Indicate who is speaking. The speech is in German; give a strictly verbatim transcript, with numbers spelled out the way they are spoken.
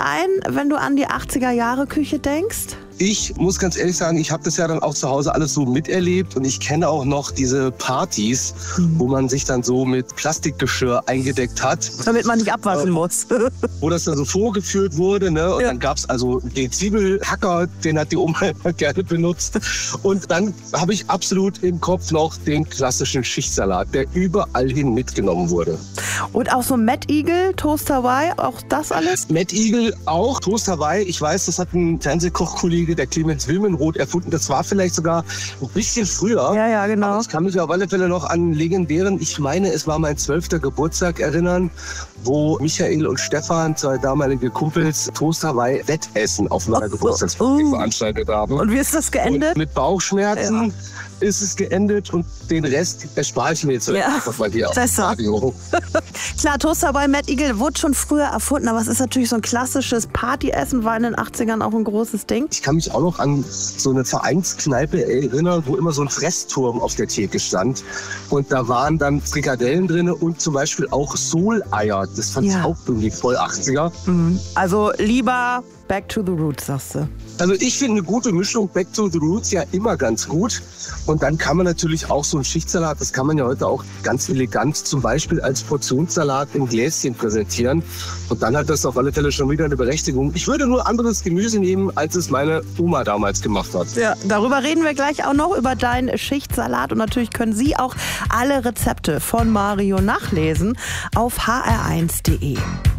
Speaker 1: ein, wenn du an die achtziger-Jahre-Küche denkst?
Speaker 2: Ich muss ganz ehrlich sagen, ich habe das ja dann auch zu Hause alles so miterlebt und ich kenne auch noch diese Partys, mhm. wo man sich dann so mit Plastikgeschirr eingedeckt hat.
Speaker 1: Damit man nicht abwaschen äh, muss.
Speaker 2: Wo das dann so vorgeführt wurde, ne? Und ja. dann gab es also den Zwiebelhacker, den hat die Oma gerne benutzt. Und dann habe ich absolut im Kopf noch den klassischen Schichtsalat, der überall hin mitgenommen wurde.
Speaker 1: Und auch so Mad Eagle, Toast Hawaii, auch das alles?
Speaker 2: Mad Eagle auch, Toast Hawaii. Ich weiß, das hat ein Fernsehkochkollege, der Clemens Wilmenroth, erfunden. Das war vielleicht sogar ein bisschen früher.
Speaker 1: Ja, ja, genau.
Speaker 2: Aber ich kann mich auf alle Fälle noch an legendären, ich meine, es war mein zwölfter Geburtstag erinnern, wo Michael und Stefan, zwei damalige Kumpels, Toast Hawaii Wettessen auf meiner oh, Geburtstagsparty oh. veranstaltet haben.
Speaker 1: Und wie ist das geendet?
Speaker 2: Und mit Bauchschmerzen. Ja. Ist es geendet und den Rest erspare ich mir jetzt
Speaker 1: ja.
Speaker 2: einfach mal hier auf
Speaker 1: dem
Speaker 2: Radio.
Speaker 1: Klar, Toast Hawaii Mad Eagle wurde schon früher erfunden, aber es ist natürlich so ein klassisches Partyessen, war in den achtzigern auch ein großes Ding.
Speaker 2: Ich kann mich auch noch an so eine Vereinskneipe erinnern, wo immer so ein Fressturm auf der Theke stand. Und da waren dann Frikadellen drin und zum Beispiel auch Soleier. Das fand ja. ich auch irgendwie voll achtziger.
Speaker 1: Mhm. Also lieber Back to the Roots, sagst du.
Speaker 2: Also ich finde eine gute Mischung Back to the Roots ja immer ganz gut. Und dann kann man natürlich auch so einen Schichtsalat, das kann man ja heute auch ganz elegant zum Beispiel als Portionssalat im Gläschen präsentieren. Und dann hat das auf alle Fälle schon wieder eine Berechtigung. Ich würde nur anderes Gemüse nehmen, als es meine Oma damals gemacht hat.
Speaker 1: Ja, darüber reden wir gleich auch noch, über deinen Schichtsalat. Und natürlich können Sie auch alle Rezepte von Mario nachlesen auf h r eins punkt d e.